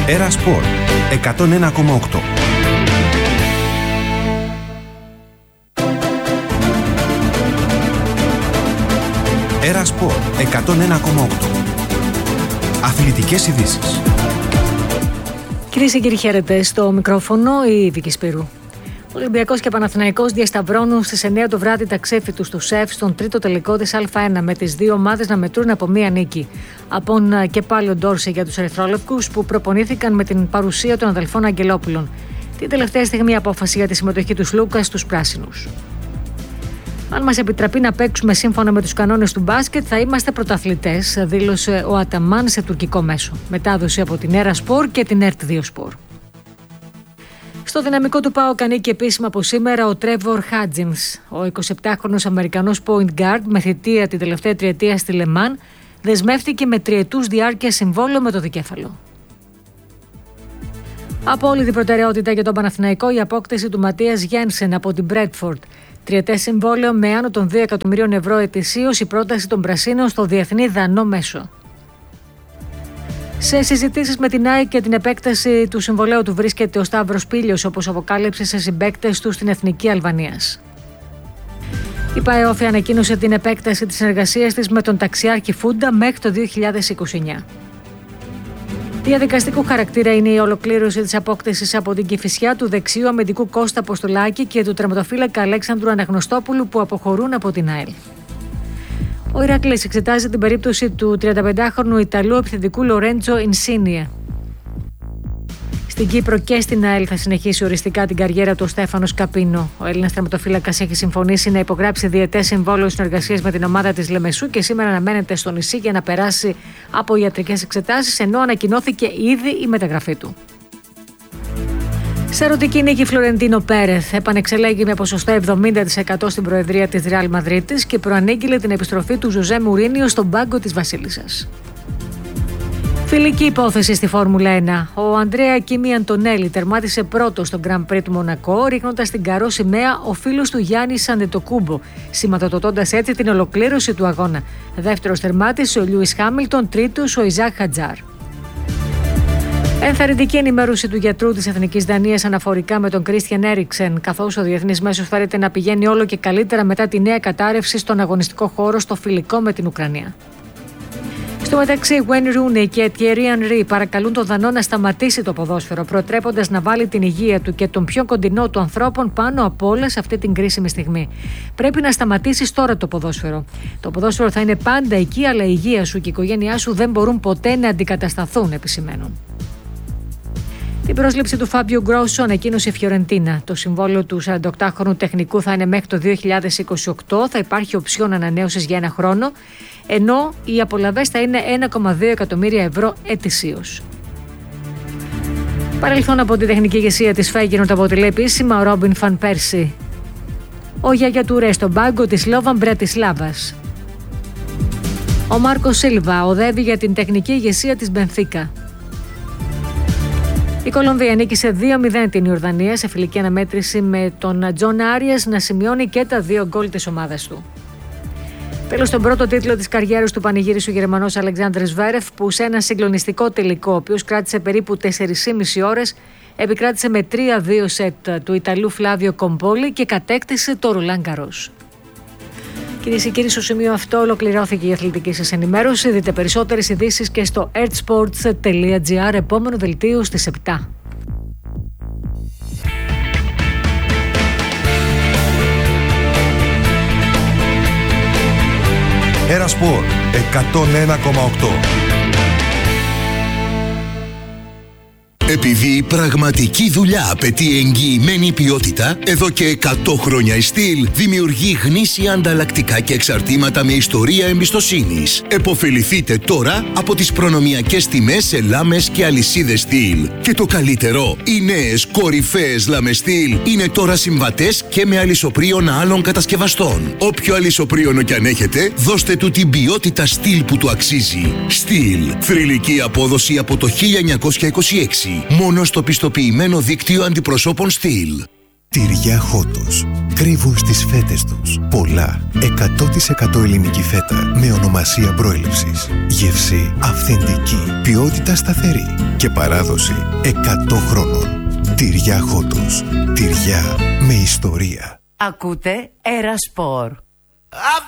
Era Sport 101,8. Era Sport 101,8. Αθλητικές ειδήσεις. Κυρίες και κύριοι, χαίρετε. Στο μικρόφωνο η Βίκη Σπύρου. Ολυμπιακός και Παναθηναϊκός διασταυρώνουν στις 9 το βράδυ τα ξέφη τους στο ΣΕΦ στον τρίτο τελικό της Α1, με τις δύο ομάδες να μετρούν από μία νίκη. Απόν και πάλι ο Ντόρσε για τους ερυθρόλευκους, που προπονήθηκαν με την παρουσία των αδελφών Αγγελόπουλων. Την τελευταία στιγμή απόφαση για τη συμμετοχή του Λούκα στους πράσινους. Αν μας επιτραπεί να παίξουμε σύμφωνα με τους κανόνες του μπάσκετ, θα είμαστε πρωταθλητές, δήλωσε ο Αταμάν σε τουρκικό μέσο. Μετάδοση από την Era Sport και την ERT2 Sport. Στο δυναμικό του ΠΑΟΚ ανήκει επίσημα από σήμερα ο Τρέβορ Χάτζινς. Ο 27χρονος Αμερικανός point guard με θητεία την τελευταία τριετία στη Λεμάν δεσμεύτηκε με τριετούς διάρκεια συμβόλαιο με το δικέφαλο. Απόλυτη προτεραιότητα για τον Παναθηναϊκό η απόκτηση του Ματίας Γένσεν από την Μπρέτφορντ. Τριετές συμβόλαιο με άνω των 2 εκατομμυρίων ευρώ ετησίως, η πρόταση των Πρασίνων στο διεθνή δανό μέσο. Σε συζητήσεις με την ΑΕΚ και την επέκταση του συμβολαίου του βρίσκεται ο Σταύρος Πήλιος, όπως αποκάλυψε σε συμπαίκτες του στην Εθνική Αλβανίας. Η ΠΑΕΟΦΗ ανακοίνωσε την επέκταση της συνεργασίας της με τον ταξιάρχη Φούντα μέχρι το 2029. Διαδικαστικού χαρακτήρα είναι η ολοκλήρωση της απόκτησης από την Κηφισιά του δεξιού αμυντικού Κώστα Αποστολάκη και του τερματοφύλακα Αλέξανδρου Αναγνωστόπουλου, που αποχωρούν από την ΑΕΛ. Ο Ηρακλής εξετάζει την περίπτωση του 35χρονου Ιταλού επιθετικού Λορέντζο Ινσίνιε. Στην Κύπρο και στην ΑΕΛ θα συνεχίσει οριστικά την καριέρα του ο Στέφανος Καπίνο. Ο Έλληνας τερματοφύλακας έχει συμφωνήσει να υπογράψει διετές συμβόλαιο συνεργασίας με την ομάδα της Λεμεσού και σήμερα αναμένεται στο νησί για να περάσει από ιατρικές εξετάσεις, ενώ ανακοινώθηκε ήδη η μεταγραφή του. Σε ερωτική νίκη, Φλωρεντίνο Πέρεθ επανεξελέγει με ποσοστό 70% στην προεδρία της Ρεάλ Μαδρίτης και προανήγγειλε την επιστροφή του Ζωζέ Μουρίνιο στον πάγκο της Βασίλισσας. Φιλική υπόθεση στη Φόρμουλα 1. Ο Ανδρέα Κίμι Αντωνέλη τερμάτισε πρώτος στο Grand Prix του Μονακό, ρίχνοντας την καρό σημαία ο φίλος του Γιάννη Αντετοκούμπο, σηματοδοτώντας έτσι την ολοκλήρωση του αγώνα. Δεύτερος τερμάτισε ο Λιούις Χάμιλτον, τρίτος ο Ιζάκ Χατζάρ. Ενθαρρυντική ενημέρωση του γιατρού της Εθνικής Δανίας αναφορικά με τον Κρίστιαν Έριξεν, καθώς ο διεθνής μέσος φέρεται να πηγαίνει όλο και καλύτερα μετά τη νέα κατάρρευση στον αγωνιστικό χώρο στο φιλικό με την Ουκρανία. Στο μεταξύ, Wayne Rooney και Thierry Henry παρακαλούν τον Δανό να σταματήσει το ποδόσφαιρο, προτρέποντας να βάλει την υγεία του και τον πιο κοντινό του ανθρώπων πάνω απ' όλα σε αυτή την κρίσιμη στιγμή. Πρέπει να σταματήσεις τώρα το ποδόσφαιρο. Το ποδόσφαιρο θα είναι πάντα εκεί, αλλά η υγεία σου και η οικογένειά σου δεν μπορούν ποτέ να αντικατασταθούν, επισημαίνουν. Την πρόσληψη του Φάμπιο Γκρόσο ανακοίνωσε η Φιωρεντίνα. Το συμβόλαιο του 48χρονου τεχνικού θα είναι μέχρι το 2028, θα υπάρχει οψιόν ανανέωσης για 1 χρόνο, ενώ οι απολαβές θα είναι 1,2 εκατομμύρια ευρώ ετησίως. Παρελθόν από την τεχνική ηγεσία της Φέγγενορντ αποτελεί επίσημα ο Ρόμπιν Φαν Πέρσι. Ο Γιάγια Τουρέ στον πάγκο της Λόβαν Μπρατισλάβας. Ο Μάρκο Σίλβα οδεύει για την τεχνική ηγεσία της Μπενφίκα. Η Κολομβία νίκησε 2-0 την Ιορδανία σε φιλική αναμέτρηση, με τον Τζον Άριας να σημειώνει και τα 2 γκολ της ομάδας του. Τέλος, τον πρώτο τίτλο της καριέρας του πανηγύρισε ο Γερμανός Αλεξάνδρ Σβέρεφ, που σε ένα συγκλονιστικό τελικό, ο οποίος κράτησε περίπου 4,5 ώρες, επικράτησε με 3-2 σετ του Ιταλού Φλάβιο Κομπόλη και κατέκτησε το Ρολάν Γκαρός. Κυρίες και κύριοι, στο σημείο αυτό ολοκληρώθηκε η αθλητική σας ενημέρωση. Δείτε περισσότερες ειδήσεις και στο ertsports.gr. Επόμενο δελτίο στις 7. Era Sport 101,8. Επειδή η πραγματική δουλειά απαιτεί εγγυημένη ποιότητα, εδώ και 100 χρόνια η Στυλ δημιουργεί γνήσια ανταλλακτικά και εξαρτήματα με ιστορία εμπιστοσύνης. Εποφεληθείτε τώρα από τις προνομιακές τιμές σε λάμες και αλυσίδες Στυλ. Και το καλύτερο, οι νέες κορυφαίες λάμες Στυλ είναι τώρα συμβατές και με αλυσοπρίωνα άλλων κατασκευαστών. Όποιο αλυσοπρίωνο κι αν έχετε, δώστε του την ποιότητα Στυλ που του αξίζει. Στυλ, θρυλική απόδοση από το 1926. Μόνο στο πιστοποιημένο δίκτυο αντιπροσώπων Στυλ. Τυριά Χότος. Κρύβουν στις φέτες τους πολλά 100% ελληνική φέτα με ονομασία προέλευσης. Γεύση αυθεντική, ποιότητα σταθερή και παράδοση 100 χρόνων. Τυριά Χότος. Τυριά με ιστορία. Ακούτε Era Sport.